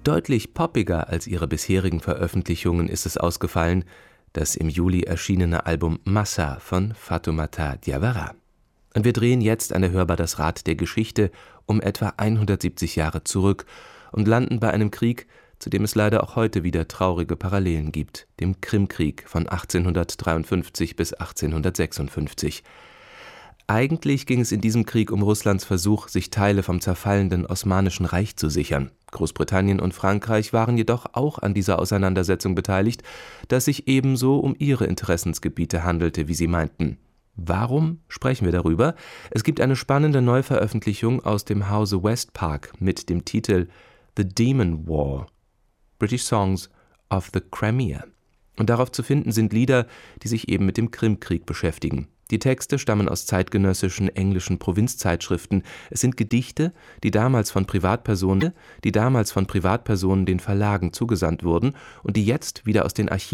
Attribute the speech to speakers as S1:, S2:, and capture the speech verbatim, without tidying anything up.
S1: Deutlich poppiger als ihre bisherigen Veröffentlichungen ist es ausgefallen, das im Juli erschienene Album Massa von Fatoumata Diawara. Und wir drehen jetzt eine Hörbar das Rad der Geschichte um etwa hundertsiebzig Jahre zurück und landen bei einem Krieg, zu dem es leider auch heute wieder traurige Parallelen gibt, dem Krimkrieg von achtzehnhundertdreiundfünfzig bis achtzehnhundertsechsundfünfzig. Eigentlich ging es in diesem Krieg um Russlands Versuch, sich Teile vom zerfallenden Osmanischen Reich zu sichern. Großbritannien und Frankreich waren jedoch auch an dieser Auseinandersetzung beteiligt, dass sich ebenso um ihre Interessensgebiete handelte, wie sie meinten. Warum sprechen wir darüber? Es gibt eine spannende Neuveröffentlichung aus dem Hause Westpark mit dem Titel The Demon War – British Songs of the Crimea. Und darauf zu finden sind Lieder, die sich eben mit dem Krimkrieg beschäftigen. Die Texte stammen aus zeitgenössischen englischen Provinzzeitschriften. Es sind Gedichte, die damals von Privatpersonen, die damals von Privatpersonen den Verlagen zugesandt wurden und die jetzt wieder aus den Archiven